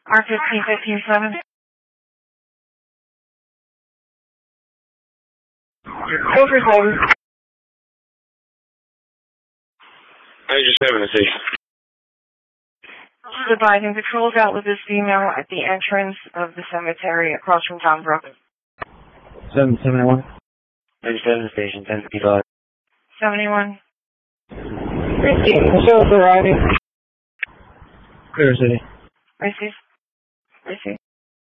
R15-15-7. Over, over. I just have a station. Advising patrols out with this female at the entrance of the cemetery across from Tom Brook. 771. 97 station, 1055. 71. Patrols arriving. Clear City. Receive.